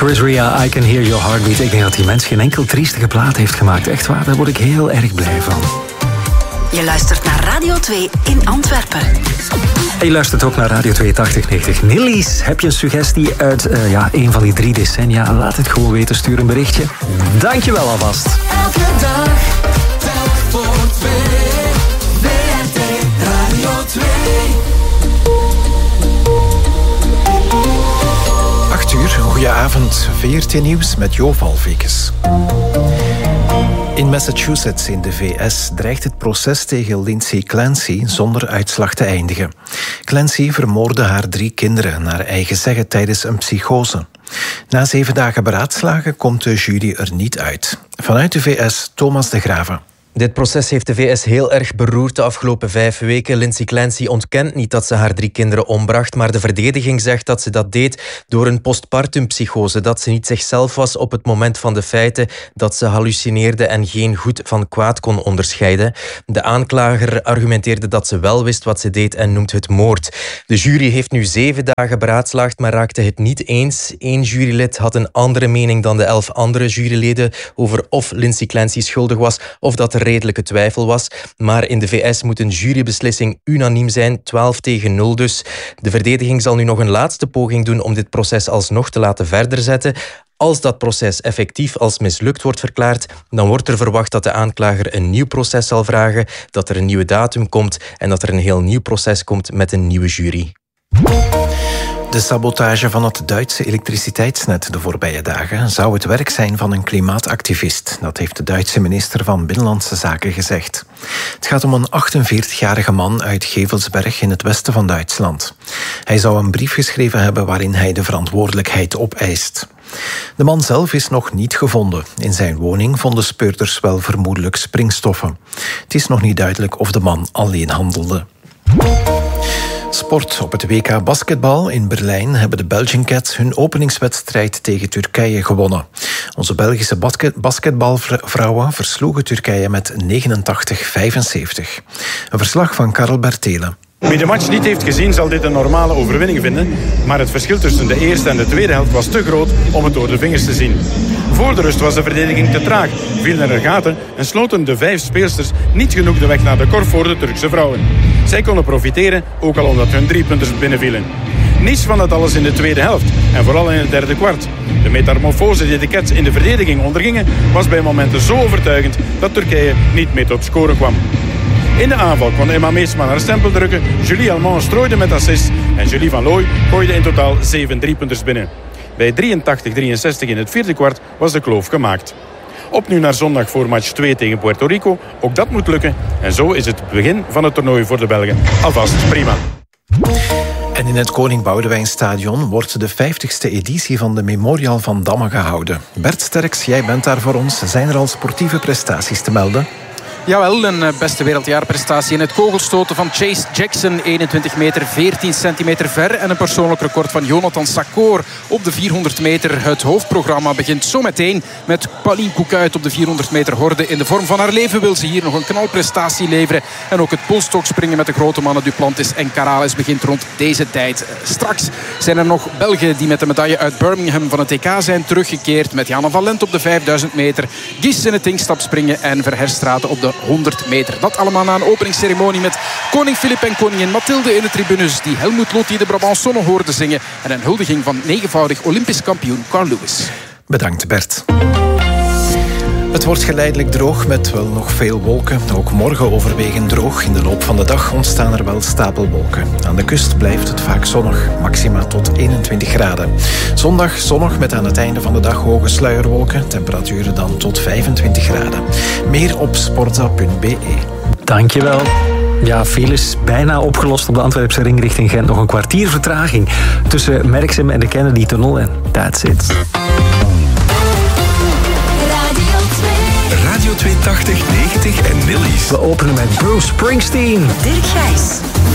Chris Ria, I Can Hear Your Heartbeat. Ik denk dat die mens geen enkel triestige plaat heeft gemaakt. Echt waar, daar word ik heel erg blij van. Je luistert naar Radio 2 in Antwerpen. En je luistert ook naar Radio 2 8090. Nillies, heb je een suggestie uit een van die 3 decennia? Laat het gewoon weten, stuur een berichtje. Dankjewel alvast. Elke dag, telk voor 2. WRT Radio 2. 8 uur, goedenavond. VRT Nieuws met Jo Valvikes. In Massachusetts in de VS dreigt het proces tegen Lindsay Clancy zonder uitslag te eindigen. Clancy vermoordde haar 3 kinderen naar eigen zeggen tijdens een psychose. Na 7 dagen beraadslagen komt de jury er niet uit. Vanuit de VS, Thomas de Graven. Dit proces heeft de VS heel erg beroerd de afgelopen 5 weken. Lindsay Clancy ontkent niet dat ze haar 3 kinderen ombracht, maar de verdediging zegt dat ze dat deed door een postpartumpsychose, dat ze niet zichzelf was op het moment van de feiten, dat ze hallucineerde en geen goed van kwaad kon onderscheiden. De aanklager argumenteerde dat ze wel wist wat ze deed en noemt het moord. De jury heeft nu 7 dagen beraadslaagd, maar raakte het niet eens. 1 jurylid had een andere mening dan de 11 andere juryleden over of Lindsay Clancy schuldig was of dat er redelijke twijfel was. Maar in de VS moet een jurybeslissing unaniem zijn, 12-0 dus. De verdediging zal nu nog een laatste poging doen om dit proces alsnog te laten verder zetten. Als dat proces effectief als mislukt wordt verklaard, dan wordt er verwacht dat de aanklager een nieuw proces zal vragen, dat er een nieuwe datum komt en dat er een heel nieuw proces komt met een nieuwe jury. De sabotage van het Duitse elektriciteitsnet de voorbije dagen zou het werk zijn van een klimaatactivist. Dat heeft de Duitse minister van Binnenlandse Zaken gezegd. Het gaat om een 48-jarige man uit Gevelsberg in het westen van Duitsland. Hij zou een brief geschreven hebben waarin hij de verantwoordelijkheid opeist. De man zelf is nog niet gevonden. In zijn woning vonden speurders wel vermoedelijk springstoffen. Het is nog niet duidelijk of de man alleen handelde. Sport. Op het WK basketbal in Berlijn hebben de Belgian Cats hun openingswedstrijd tegen Turkije gewonnen. Onze Belgische basketbalvrouwen versloegen Turkije met 89-75. Een verslag van Karel Bertelen. Wie de match niet heeft gezien zal dit een normale overwinning vinden, maar het verschil tussen de eerste en de tweede helft was te groot om het door de vingers te zien. Voor de rust was de verdediging te traag, vielen er gaten en sloten de 5 speelsters niet genoeg de weg naar de korf voor de Turkse vrouwen. Zij konden profiteren, ook al omdat hun 3-punters binnenvielen. Niets van dat alles in de tweede helft en vooral in het derde kwart. De metamorfose die de Cats in de verdediging ondergingen was bij momenten zo overtuigend dat Turkije niet meer tot scoren kwam. In de aanval kon Emma Meesman haar stempel drukken, Julie Almond strooide met assists en Julie van Looy gooide in totaal 7 3-punters binnen. Bij 83-63 in het vierde kwart was de kloof gemaakt. Op nu naar zondag voor match 2 tegen Puerto Rico. Ook dat moet lukken. En zo is het begin van het toernooi voor de Belgen alvast prima. En in het Koning Boudewijnstadion wordt de 50ste editie van de Memorial van Damme gehouden. Bert Sterks, jij bent daar voor ons. Zijn er al sportieve prestaties te melden? Jawel, een beste wereldjaarprestatie in het kogelstoten van Chase Jackson. 21 meter, 14 centimeter ver. En een persoonlijk record van Jonathan Sakor op de 400 meter. Het hoofdprogramma begint zo meteen met Pauline Koekuit op de 400 meter horde. In de vorm van haar leven wil ze hier nog een knalprestatie leveren. En ook het polstokspringen met de grote mannen Duplantis en Carales begint rond deze tijd. Straks zijn er nog Belgen die met de medaille uit Birmingham van het EK zijn teruggekeerd. Met Jana van Lent op de 5000 meter. Gies in het Tingstapspringen en Verherstraten op de 100 meter. Dat allemaal na een openingsceremonie met koning Filip en koningin Mathilde in de tribunes, die Helmut Lotti de Brabançonne hoorde zingen en een huldiging van 9-voudig Olympisch kampioen Carl Lewis. Bedankt Bert. Het wordt geleidelijk droog met wel nog veel wolken. Ook morgen overwegend droog. In de loop van de dag ontstaan er wel stapelwolken. Aan de kust blijft het vaak zonnig, maxima tot 21 graden. Zondag zonnig met aan het einde van de dag hoge sluierwolken. Temperaturen dan tot 25 graden. Meer op sportza.be. Dankjewel. Ja, files bijna opgelost op de Antwerpse ring richting Gent. Nog een kwartier vertraging tussen Merksem en de Kennedy-tunnel. En that's it. Radio 280, 90 en Nillies. We openen met Bruce Springsteen. Dirk Gijs.